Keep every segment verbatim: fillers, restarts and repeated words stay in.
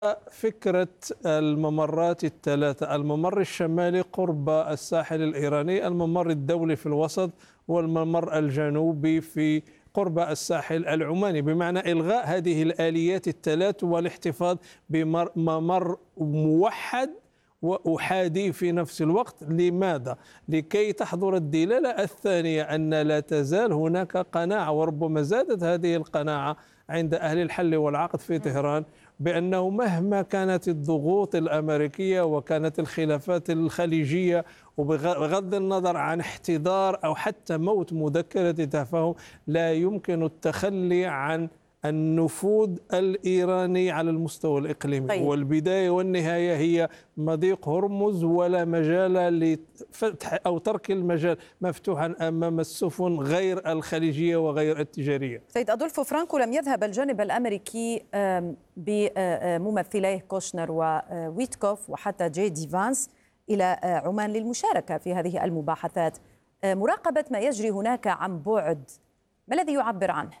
فكرة الممرات الثلاثة، الممر الشمالي قرب الساحل الإيراني، الممر الدولي في الوسط، والممر الجنوبي في قرب الساحل العماني، بمعنى إلغاء هذه الآليات الثلاث والاحتفاظ بممر موحد وأحادي في نفس الوقت. لماذا؟ لكي تحضر الدلالة الثانية أن لا تزال هناك قناعة، وربما زادت هذه القناعة عند أهل الحل والعقد في طهران، بأنه مهما كانت الضغوط الأمريكية وكانت الخلافات الخليجية، وبغض النظر عن احتضار أو حتى موت مذكرة تفاهم، لا يمكن التخلي عن النفوذ الإيراني على المستوى الإقليمي. طيب. والبداية والنهاية هي مضيق هرمز، ولا مجال لفتح أو ترك المجال مفتوحا أمام السفن غير الخليجية وغير التجارية. سيد أدولفو فرانكو، لم يذهب الجانب الأمريكي بممثليه كوشنر وويتكوف وحتى جي دي فانس إلى عمان للمشاركة في هذه المباحثات. مراقبة ما يجري هناك عن بعد، ما الذي يعبر عنه؟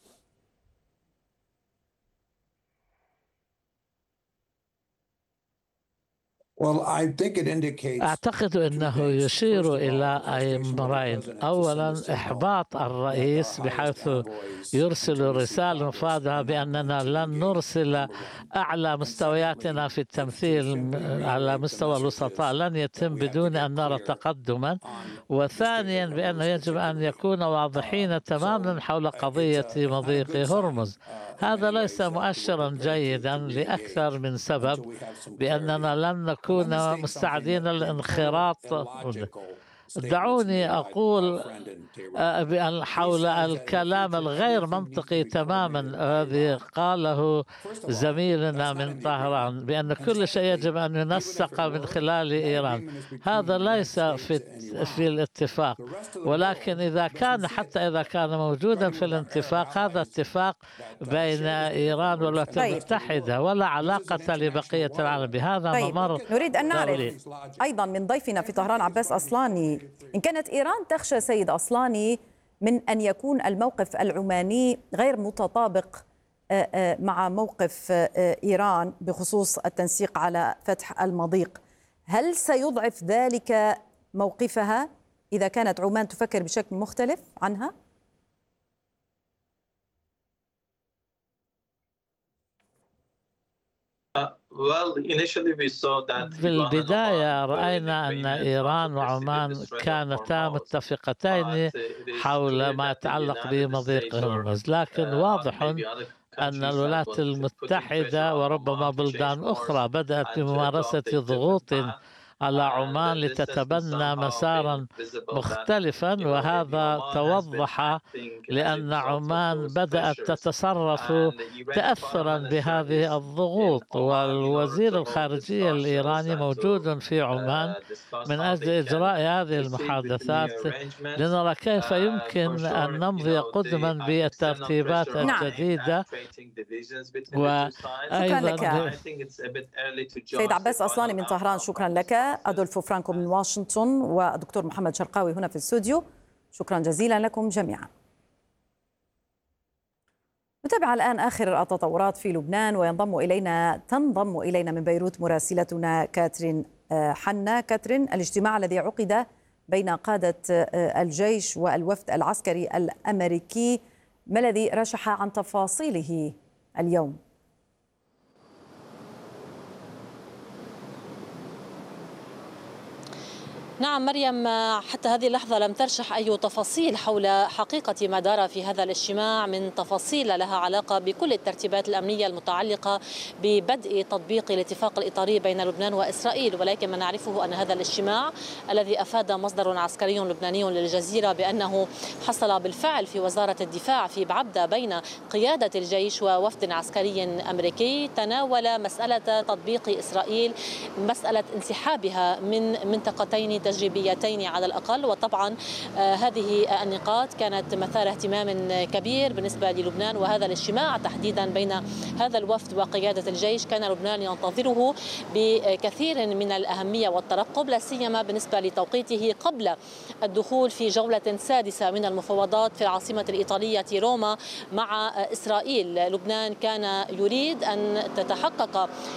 أعتقد أنه يشير إلى أمرين. أولا، إحباط الرئيس بحيث يرسل رسالة مفادة بأننا لن نرسل أعلى مستوياتنا في التمثيل على مستوى الوسطاء، لن يتم بدون أن نرى تقدما. وثانيا، بأنه يجب أن يكون واضحين تماما حول قضية مضيق هرمز. هذا ليس مؤشرا جيدا لأكثر من سبب، بأننا لن نكون مستعدين للانخراط. دعوني أقول بأن حول الكلام الغير منطقي تماما الذي قاله زميلنا من طهران بأن كل شيء يجب أن ينسق من خلال إيران، هذا ليس في في الاتفاق. ولكن إذا كان حتى إذا كان موجودا في الاتفاق، هذا اتفاق بين إيران والولايات المتحدة ولا علاقة لبقية العالم بهذا. طيب. ممر نريد أن نعرف أيضا من ضيفنا في طهران عباس أصلاني، إن كانت إيران تخشى سيد أصلاني من أن يكون الموقف العماني غير متطابق مع موقف إيران بخصوص التنسيق على فتح المضيق، هل سيضعف ذلك موقفها إذا كانت عمان تفكر بشكل مختلف عنها؟ في البداية رأينا أن إيران وعمان كانتا متفقتين حول ما يتعلق بمضيق هرمز، لكن واضح أن الولايات المتحدة وربما بلدان أخرى بدأت بممارسة ضغوط على عمان لتتبنى مسارا مختلفا، وهذا توضح لأن عمان بدأت تتصرف تأثرا بهذه الضغوط. والوزير الخارجية الإيراني موجود في عمان من أجل إجراء هذه المحادثات لنرى كيف يمكن أن نمضي قدما بالترتيبات الجديدة. وأيضا سيد عباس أصلاني من طهران، شكرا لك. أدولفو فرانكو من واشنطن والدكتور محمد شرقاوي هنا في الاستوديو، شكرا جزيلا لكم جميعا. نتابع الآن آخر التطورات في لبنان، وينضم إلينا تنضم إلينا من بيروت مراسلتنا كاترين حنا. كاترين، الاجتماع الذي عقد بين قادة الجيش والوفد العسكري الأمريكي، ما الذي رشح عن تفاصيله اليوم؟ نعم مريم، حتى هذه اللحظة لم ترشح أي تفاصيل حول حقيقة ما دار في هذا الاجتماع من تفاصيل لها علاقة بكل الترتيبات الأمنية المتعلقة ببدء تطبيق الاتفاق الإطاري بين لبنان وإسرائيل. ولكن ما نعرفه أن هذا الاجتماع الذي أفاد مصدر عسكري لبناني للجزيرة بأنه حصل بالفعل في وزارة الدفاع في بعبدة بين قيادة الجيش ووفد عسكري أمريكي، تناول مسألة تطبيق إسرائيل، مسألة انسحابها من منطقتين تجريبيتين على الأقل. وطبعا آه هذه النقاط كانت مثار اهتمام كبير بالنسبة للبنان، وهذا الاجتماع تحديدا بين هذا الوفد وقيادة الجيش كان لبنان ينتظره بكثير من الأهمية والترقب، لا سيما بالنسبة لتوقيته قبل الدخول في جولة سادسة من المفاوضات في العاصمة الإيطالية روما مع إسرائيل. لبنان كان يريد أن تتحقق